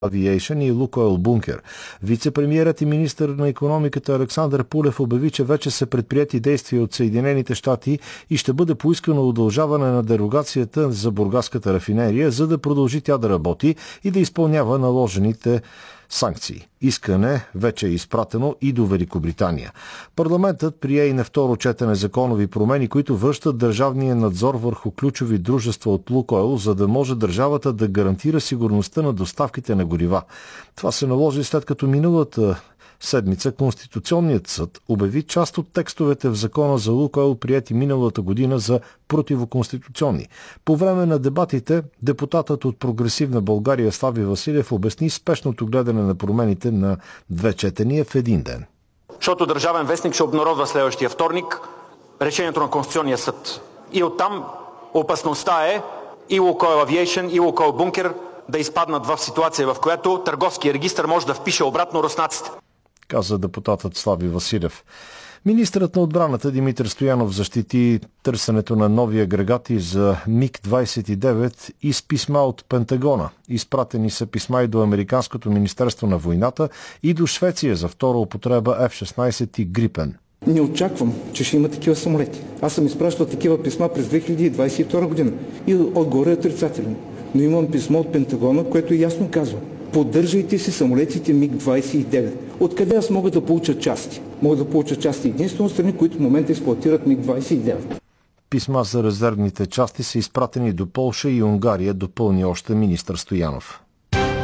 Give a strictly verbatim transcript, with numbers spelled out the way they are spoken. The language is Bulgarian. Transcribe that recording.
Aviation и Лукойл Бункер. Вице-премиерът и министър на икономиката Александър Пулев обяви, че вече са предприети действия от Съединените щати и ще бъде поискано удължаване на дерогацията за бургаската рафинерия, за да продължи тя да работи и да изпълнява наложените санкции. Искане вече е изпратено и до Великобритания. Парламентът прие и на второ четене законови промени, които връщат държавния надзор върху ключови дружества от Лукойл, за да може държавата да гарантира сигурността на доставките на горива. Това се наложи след като миналата седмица Конституционният съд обяви част от текстовете в закона за Лукойл, приети миналата година, за противоконституционни. По време на дебатите депутатът от Прогресивна България Слави Василев обясни спешното гледане на промените на две четения в един ден. Защото Държавен вестник ще обнародва следващия вторник решението на Конституционния съд. И оттам опасността е и Лукойл Aviation, и Лукойл Бункер да изпаднат в ситуация, в която търговския регистър може да впише обратно руснаците, каза депутатът Слави Василев. Министърът на отбраната Димитър Стоянов защити търсенето на нови агрегати за Миг двадесет и девет и с писма от Пентагона. Изпратени са писма и до Американското министерство на войната и до Швеция за втора употреба Еф шестнадесет и Грипен. Не очаквам, че ще има такива самолети. Аз съм изпращал такива писма през две хиляди двадесет и втора година и отгоре е отрицателен. Но имам писмо от Пентагона, което ясно казва: поддържайте си самолетите Миг двадесет и девет. Откъде аз мога да получа части? Мога да получа части единствено от страни, които в момента експлоатират Миг двадесет и девет. Писма за резервните части са изпратени до Полша и Унгария, допълни още министър Стоянов.